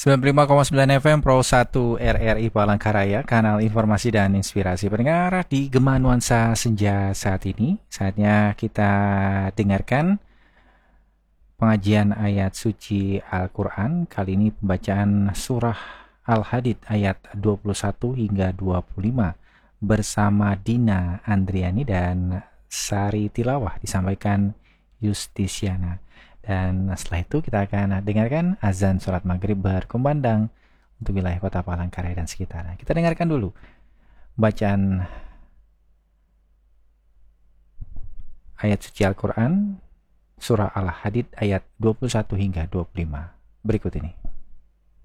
95,9 FM Pro 1 RRI Palangkaraya, kanal informasi dan inspirasi pendengar di Gema Nuansa Senja saat ini. Saatnya kita dengarkan pengajian ayat suci Al-Quran. Kali ini pembacaan surah Al-Hadid ayat 21 hingga 25 bersama Dina Andriani dan Sari Tilawah, disampaikan Justisiana. Dan setelah itu kita akan dengarkan azan sholat maghrib berkumandang untuk wilayah kota Palangkaraya dan sekitarnya. Kita dengarkan dulu bacaan ayat suci Al-Quran surah Al-Hadid ayat 21 hingga 25 berikut ini.